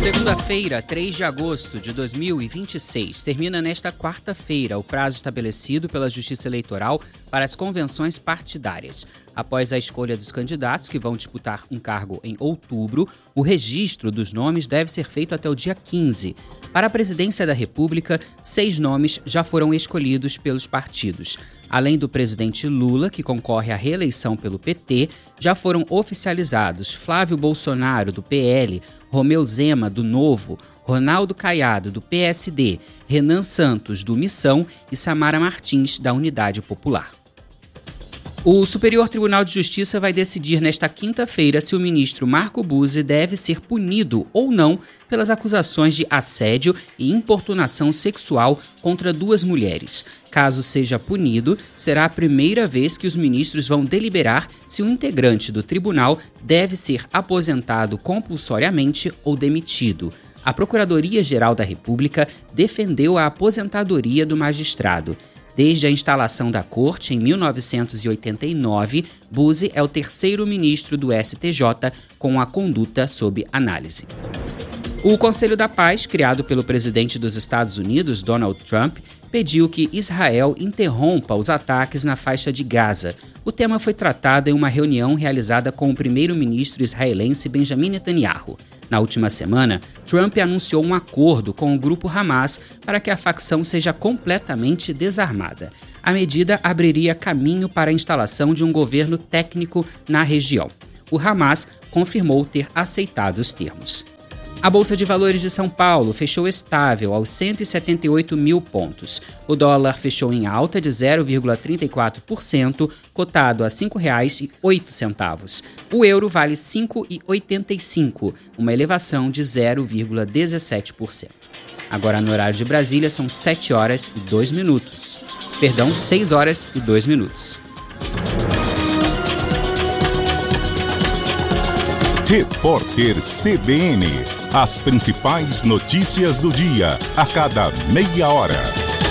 Segunda-feira, 3 de agosto de 2026, termina nesta quarta-feira o prazo estabelecido pela Justiça Eleitoral para as convenções partidárias. Após a escolha dos candidatos que vão disputar um cargo em outubro, o registro dos nomes deve ser feito até o dia 15. Para a presidência da República, 6 nomes já foram escolhidos pelos partidos. Além do presidente Lula, que concorre à reeleição pelo PT, já foram oficializados Flávio Bolsonaro, do PL, Romeu Zema, do Novo, Ronaldo Caiado, do PSD, Renan Santos, do Missão e Samara Martins, da Unidade Popular. O Superior Tribunal de Justiça vai decidir nesta quinta-feira se o ministro Marco Buzzi deve ser punido ou não pelas acusações de assédio e importunação sexual contra 2 mulheres. Caso seja punido, será a primeira vez que os ministros vão deliberar se um integrante do tribunal deve ser aposentado compulsoriamente ou demitido. A Procuradoria-Geral da República defendeu a aposentadoria do magistrado. Desde a instalação da corte, em 1989, Buzzi é o 3º ministro do STJ com a conduta sob análise. O Conselho da Paz, criado pelo presidente dos Estados Unidos, Donald Trump, pediu que Israel interrompa os ataques na faixa de Gaza. O tema foi tratado em uma reunião realizada com o primeiro-ministro israelense Benjamin Netanyahu. Na última semana, Trump anunciou um acordo com o grupo Hamas para que a facção seja completamente desarmada. A medida abriria caminho para a instalação de um governo técnico na região. O Hamas confirmou ter aceitado os termos. A Bolsa de Valores de São Paulo fechou estável aos 178 mil pontos. O dólar fechou em alta de 0,34%, cotado a R$ 5,08. O euro vale R$ 5,85, uma elevação de 0,17%. Agora, no horário de Brasília, são 6 horas e 2 minutos. Repórter CBN. As principais notícias do dia, a cada meia hora.